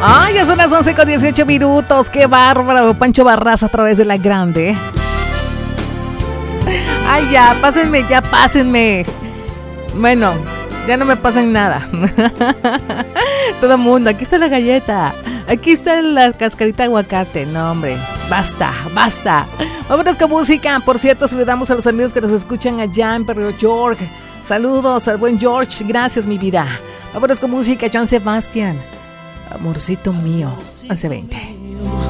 Ay, ya son las 11:18. Qué bárbaro. Pancho Barraza a través de la grande. Ay, ya, pásenme. Bueno, ya no me pasen nada. Todo mundo, aquí está la galleta. Aquí está la cascarita de aguacate. No, hombre, basta. Vámonos con música. Por cierto, saludamos a los amigos que nos escuchan allá en Perro York. Saludos al buen George. Gracias, mi vida. Vámonos con música. Joan Sebastián. Amorcito mío. Hace 20.